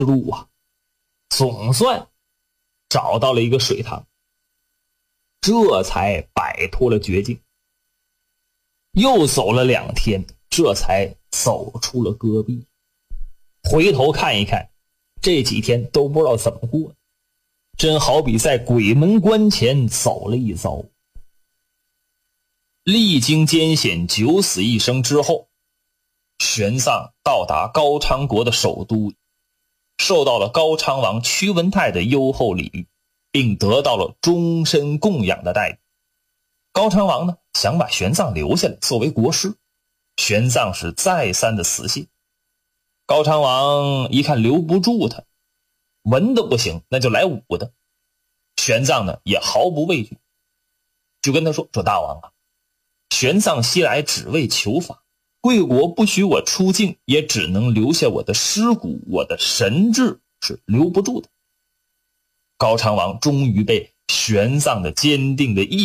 路啊，总算找到了一个水塘，这才摆脱了绝境。又走了2天，这才走出了戈壁。回头看一看，这几天都不知道怎么过的，真好比在鬼门关前走了一遭。历经艰险九死一生之后，玄奘到达高昌国的首都，受到了高昌王屈文泰的优厚礼遇，并得到了终身供养的待遇。高昌王呢，想把玄奘留下来作为国师，玄奘是再三的死谢。高昌王一看留不住他，文的不行，那就来武的。玄奘呢也毫不畏惧，就跟他说大王啊，玄奘西来只为求法，贵国不许我出境，也只能留下我的尸骨，我的神志是留不住的。高昌王终于被玄奘的坚定的意